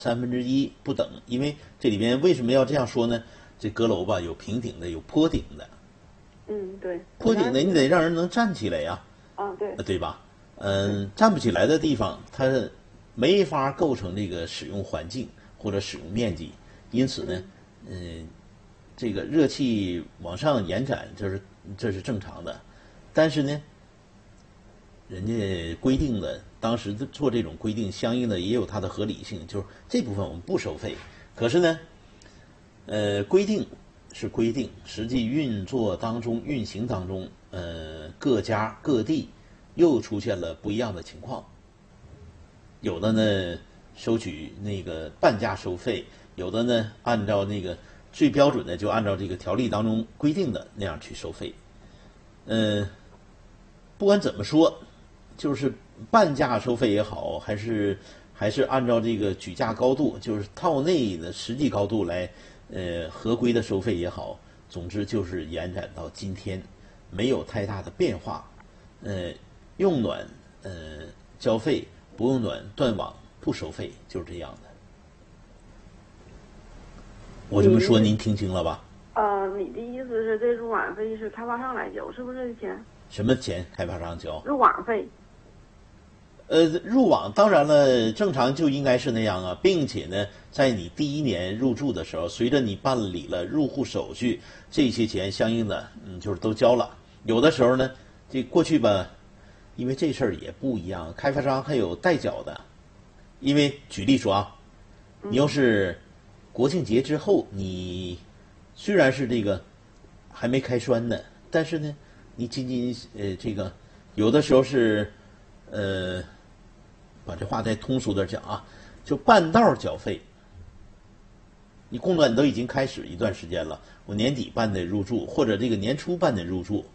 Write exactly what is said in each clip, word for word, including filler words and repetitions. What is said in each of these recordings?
三分之一不等，因为这里边为什么要这样说呢？这阁楼吧，有平顶的，有坡顶的。 嗯，对。 坡顶的你得让人能站起来呀。 啊，对。 对吧？嗯，站不起来的地方，它没法构成这个使用环境或者使用面积，因此呢，嗯，这个热气往上延展，就是这是正常的。但是呢，人家规定的当时做这种规定，相应的也有它的合理性，就是这部分我们不收费。可是呢，呃，规定是规定，实际运作当中、运行当中，呃，各家各地又出现了不一样的情况。有的呢收取那个半价收费，有的呢按照那个最标准的就按照这个条例当中规定的那样去收费。呃，不管怎么说，就是半价收费也好，还是还是按照这个举架高度，就是套内的实际高度来呃合规的收费也好，总之就是延展到今天，没有太大的变化。呃，用暖呃交费，不用暖断网不收费，就是这样的。我这么说您听清了吧？ 呃，你的意思是这入网费是开发商来交，是不是钱？ 什么钱？开发商交？ 入网费。 呃，入网当然了，正常就应该是那样啊，并且呢，在你第一年入住的时候，随着你办理了入户手续，这些钱相应的嗯就是都交了。有的时候呢，这过去吧，因为这事儿也不一样，开发商还有代缴的。因为举例说啊，你要是国庆节之后，你虽然是这个还没开栓呢，但是呢，你仅仅呃这个有的时候是呃。把这话再通俗点讲啊，就半道缴费。你供暖都已经开始一段时间了，我年底办的入住，或者这个年初办的入住，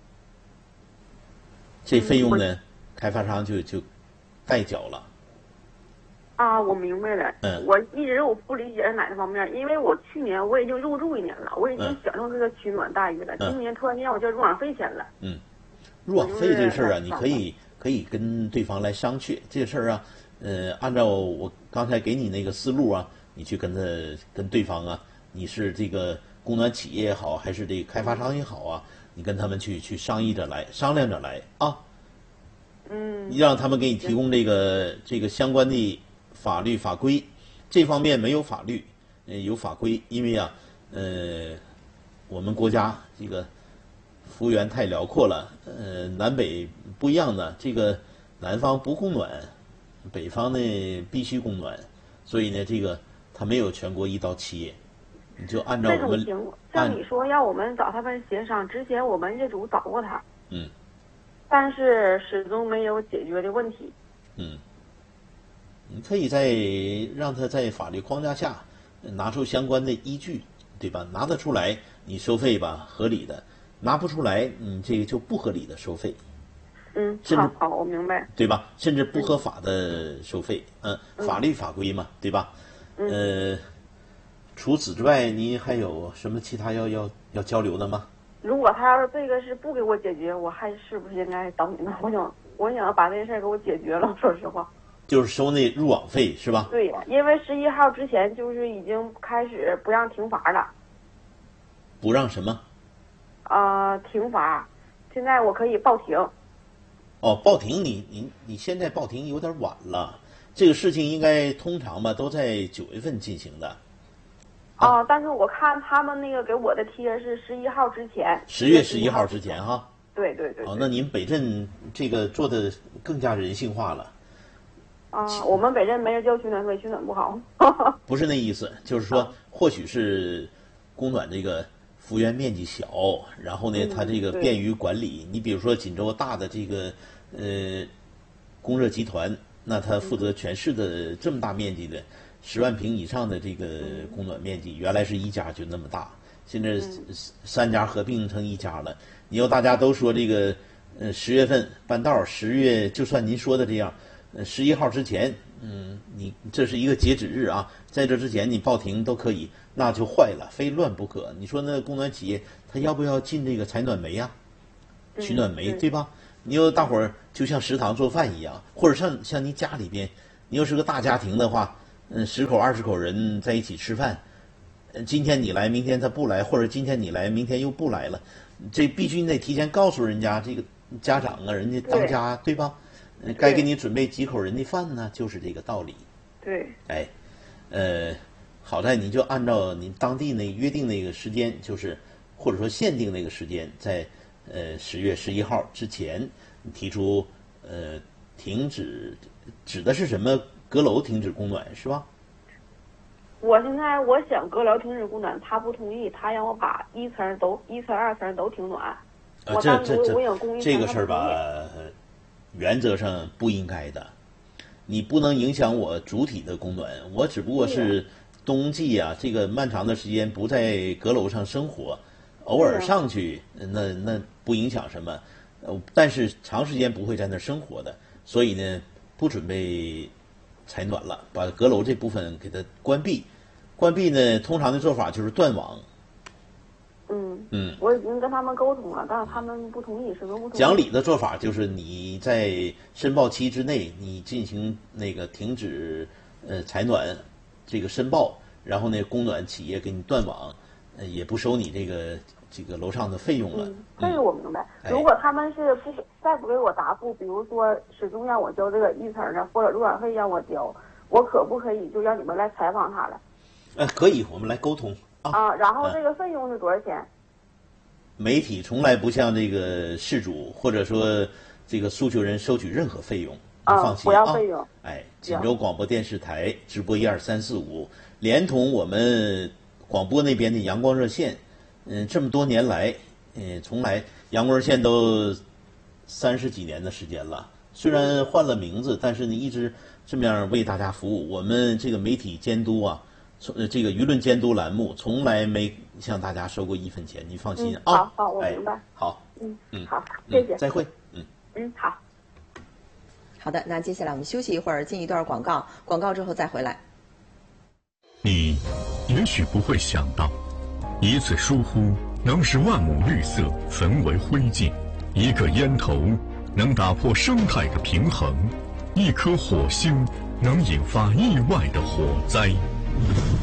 这费用呢，开发商就就代缴了。 啊，我明白了。 嗯， 我一直我不理解是哪个方面，因为我去年我已经入住一年了，我已经享受这个取暖待遇了。 嗯、 今年突然间我交入网费钱了。 嗯，入网费这事儿啊，你可以。可以跟对方来商榷这事儿啊，呃，按照我刚才给你那个思路啊，你去跟他跟对方啊，你是这个供暖企业也好，还是这个开发商也好啊，你跟他们去去商议着来，商量着来啊。 嗯。 你让他们给你提供这个这个相关的法律法规，这方面没有法律，呃，有法规，因为啊，呃，我们国家这个。幅员太辽阔了，呃，南北不一样的，这个南方不供暖，北方呢必须供暖，所以呢，这个它没有全国一刀切，你就按照我们这种情况，像你说要我们找他们协商，之前我们业主找过他， 嗯， 但是始终没有解决的问题。 嗯，你可以在让他在法律框架下拿出相关的依据，对吧？拿得出来，你收费吧合理的。拿不出来，嗯，这个就不合理的收费。 嗯，好，好，我明白。 对吧？甚至不合法的收费，嗯，嗯法律法规嘛，对吧？ 嗯。 呃，除此之外，你还有什么其他要要要交流的吗？ 如果他要是这个是不给我解决，我还是不是应该找你呢？我想，我想把这事儿给我解决了。说实话。 就是收那入网费是吧？ 对呀，因为十一号之前就是已经开始不让停阀了。 不让什么？ 呃，停阀，现在我可以报停。 哦，报停你你你现在报停有点晚了，这个事情应该通常吧都在九月份进行的。 啊、呃，但是我看他们那个给我的贴是十一号之前。 十月十一号之前哈。 对对 对, 对。 哦，那您北镇这个做的更加人性化了。 啊、呃，我们北镇没人交取暖费，取暖不好。 不是那意思，就是说或许是供暖这个。幅员面积小，然后呢，它这个便于管理。你比如说锦州大的这个呃供热集团，那它负责全市的这么大面积的十万平以上的这个供暖面积，原来是一家就那么大，现在三家合并成一家了。你要大家都说这个呃十月份办道，十月就算您说的这样，呃十一号之前，嗯，你这是一个截止日啊，在这之前你报停都可以。那就坏了，非乱不可。你说那供暖企业他要不要进这个采暖煤呀、啊、取暖煤，对吧？你要大伙儿就像食堂做饭一样，或者像像你家里边，你要是个大家庭的话， 嗯，十口二十口人在一起吃饭，呃今天你来，明天他不来，或者今天你来，明天又不来了，这必须得提前告诉人家这个家长啊，人家当家 对, 对吧？呃该给你准备几口人的饭呢，就是这个道理。 对， 哎，呃，好在你就按照你当地那约定那个时间，就是或者说限定那个时间，在呃十月十一号之前，你提出呃停止，指的是什么？阁楼停止供暖是吧？ 我现在我想阁楼停止供暖，他不同意，他让我把一层都一层二层都停暖。 呃， 我这这这我想供一层这个事儿吧， 他不同意原则上不应该的。你不能影响我主体的供暖，我只不过是冬季啊，这个漫长的时间不在阁楼上生活，偶尔上去，那那不影响什么。呃，但是长时间不会在那儿生活的，所以呢，不准备采暖了，把阁楼这部分给它关闭。关闭呢，通常的做法就是断网。 嗯嗯， 我已经跟他们沟通了，但是他们不同意，始终不同意。 讲理的做法就是你在申报期之内，你进行那个停止呃采暖这个申报，然后呢，供暖企业给你断网，呃，也不收你这个这个楼上的费用了。 嗯，这个我明白。 哎如果他们是不再不给我答复，比如说始终让我交这个一层的，或者入管费让我交，我可不可以就让你们来采访他了？ 呃，可以，我们来沟通啊。 啊，然后这个费用是多少钱？ 媒体从来不向这个事主或者说这个诉求人收取任何费用，你啊， 放心不要费用。 啊。哎，锦州广播电视台直播一二三四五，连同我们广播那边的阳光热线，嗯，这么多年来，嗯，从来阳光热线都三十几年的时间了，虽然换了名字，但是呢，一直这么样为大家服务。我们这个媒体监督啊，从呃这个舆论监督栏目从来没向大家收过一分钱，你放心嗯、 啊。 好，好，我明白。 哎、好， 嗯嗯， 好，谢谢。 嗯，再会。嗯嗯，好。 好的，那接下来我们休息一会儿，进一段广告，广告之后再回来。 你也许不会想到，一次疏忽能使万亩绿色焚为灰烬，一个烟头能打破生态的平衡，一颗火星能引发意外的火灾。